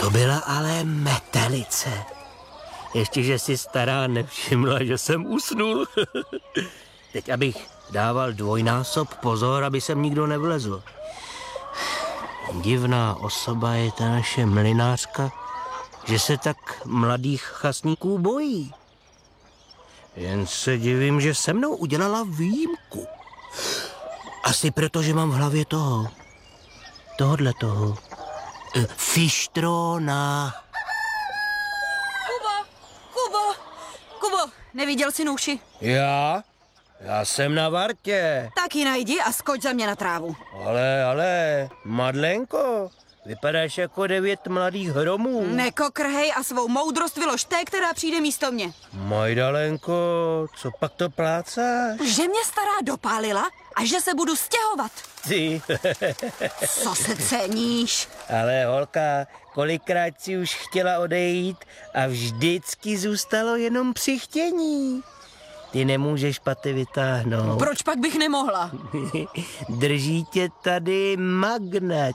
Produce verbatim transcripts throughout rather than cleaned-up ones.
To byla ale metelice. Ještě, že si stará nevšimla, že jsem usnul. Teď abych dával dvojnásob pozor, aby sem nikdo nevlezl. Divná osoba je ta naše mlynářka, že se tak mladých chasníků bojí. Jen se divím, že se mnou udělala výjimku. Asi proto, že mám v hlavě toho. Tohodle toho. E, fištrona. Kubo, Kubo, Kubo, neviděl jsi Nuši? Já? Já jsem na vartě. Tak ji najdi a skoč za mě na trávu. Ale, ale, Madlenko, vypadáš jako devět mladých hromů. Nekokrhej a svou moudrost vylož té, která přijde místo mě. Majdalenko, co pak to plácáš? Že mě stará dopálila a že se budu stěhovat. Ty. Co se ceníš? Ale holka, kolikrát si už chtěla odejít a vždycky zůstalo jenom při chtění. Ty nemůžeš paty vytáhnout. Proč pak bych nemohla? Drží tě tady magnet.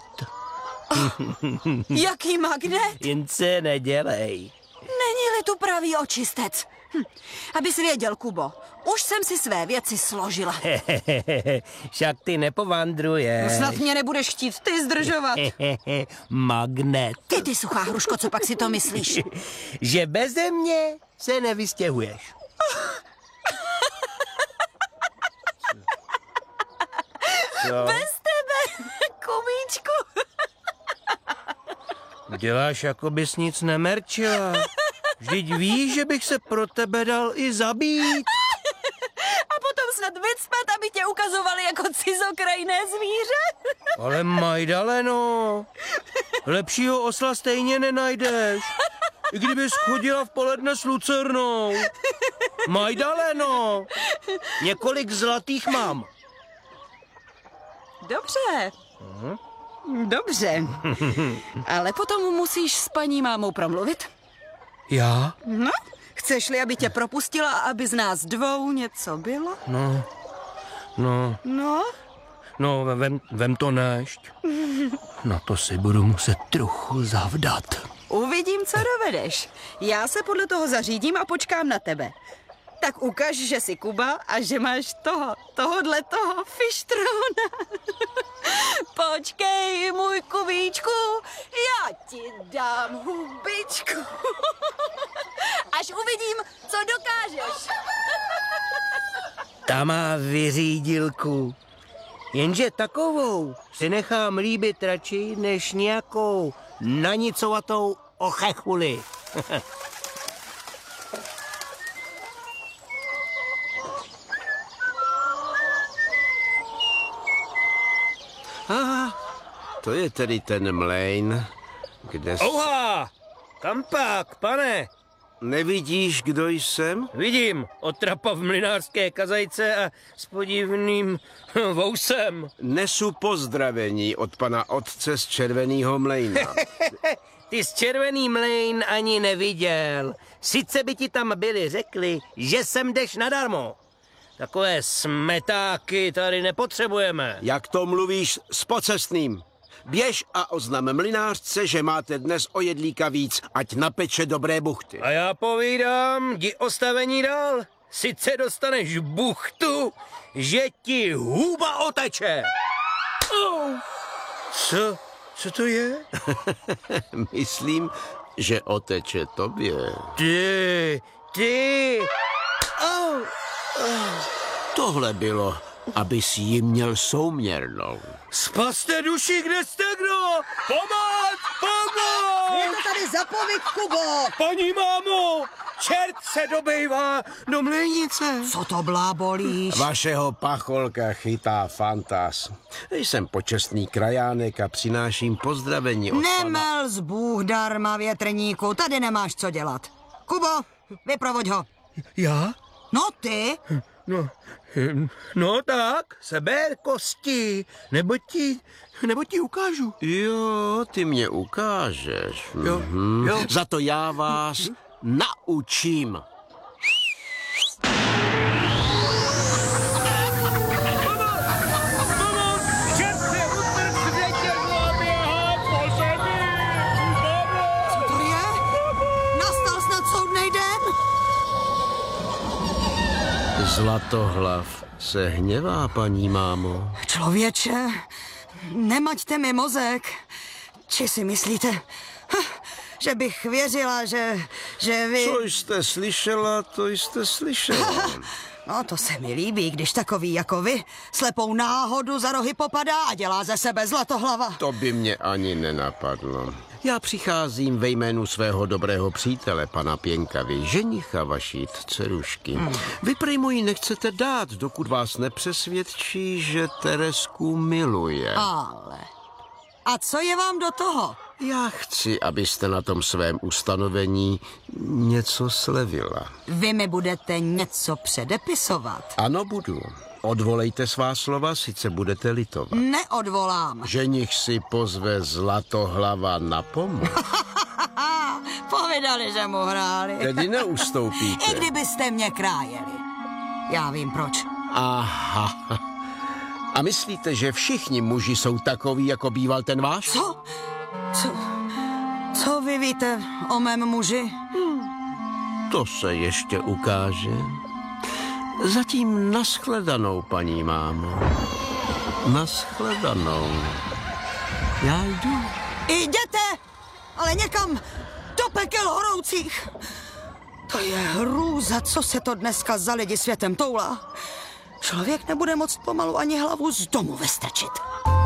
Jaký magnet? Jen se nedělej. Není-li tu pravý očistec. Hm. Abys věděl, Kubo, už jsem si své věci složila. Však ty nepovandruješ. Snad mě nebudeš chtít ty zdržovat. Magnet. Ty, ty suchá hruško, co pak si to myslíš? Že beze mě se nevystěhuješ. Co? Bez tebe, Kubíčku. Děláš, jako bys nic nemerčila. Vždyť víš, že bych se pro tebe dal i zabít. A potom snad vycpat, aby tě ukazovali jako cizokrajné zvíře. Ale Majdaleno, lepšího osla stejně nenajdeš. I kdybys chodila v poledne s lucernou. Majdaleno, několik zlatých mám. Dobře. Dobře. Ale potom musíš s paní mámou promluvit. Já? No, chceš-li, aby tě propustila a aby z nás dvou něco bylo? No, no, No? no, vem, vem to nešť. Na to si budu muset trochu zavdat. Uvidím, co dovedeš. Já se podle toho zařídím a počkám na tebe. Tak ukaž, že jsi Kuba a že máš toho, tohodle toho fištrona. Počkej, můj Kubíčku, já ti dám hubičku. Až uvidím, co dokážeš. Ta má vyřídilku. Jenže takovou si nechám líbit radši, než nějakou nanicovatou ochechuli. Aha, to je tedy ten mlejn, kde... Ouha! Kam pak, pane? Nevidíš, kdo jsem? Vidím, otrapa v mlynářské kazajce a s podivným vousem. Nesu pozdravení od pana otce z Červeného mlejna. Ty z Červený mlejn ani neviděl. Sice by ti tam byli řekli, že sem jdeš nadarmo. Takové smetáky tady nepotřebujeme. Jak to mluvíš s pocestným? Běž a oznam mlynářce, že máte dnes o jedlíka víc, ať napeče dobré buchty. A já povídám, jdi ostavení dál. Sice dostaneš buchtu, že ti huba oteče. Oh. Co? Co to je? Myslím, že oteče tobě. Ty, ty. Oh. Oh. Tohle bylo, abys jí měl souměrnou. Spaste duši, kde jste kdo? Pomoc! Pomoc! Je to tady za povyk, Kubo! Paní mámo, čert se dobejvá do mlejnice. Co to blábolíš? Vašeho pacholka chytá fantas. Jsem počestný krajánek a přináším pozdravení od pana... Nemelz Bůh darma, větrníku, tady nemáš co dělat. Kubo, vyprovoď ho. Já? No ty? No, no tak, seber kosti, nebo ti, nebo ti ukážu. Jo, ty mě ukážeš. Jo, mhm. jo. Za to já vás naučím. Zlatohlav se hněvá, paní mámo. Člověče, nemaťte mi mozek. Či si myslíte, hm, že bych věřila, že, že vy... Co jste slyšela, to jste slyšela. No, to se mi líbí, když takový jako vy slepou náhodu za rohy popadá a dělá ze sebe zlatohlava. To by mě ani nenapadlo. Já přicházím ve jménu svého dobrého přítele, pana Pěnkavy, ženicha vaší dcerušky. Hmm. Vy prej mu ji nechcete dát, dokud vás nepřesvědčí, že Teresku miluje. Ale... A co je vám do toho? Já chci, abyste na tom svém ustanovení něco slevila. Vy mi budete něco předepisovat. Ano, budu. Odvolejte svá slova, sice budete litovat. Neodvolám. Ženich si pozve Zlatohlava na pomoc. Povídali, že mu hráli. Tedy neustoupíte. I kdybyste mě krájeli. Já vím proč. Aha. A myslíte, že všichni muži jsou takoví, jako býval ten váš? Co? Co? Co vy víte o mém muži? Hmm. To se ještě ukáže. Zatím naschledanou, paní mámo. Naschledanou. Já jdu. Jděte, ale někam do pekel horoucích. To je hrůza, co se to dneska za lidi světem toulá. Člověk nebude moct pomalu ani hlavu z domu vystrčit.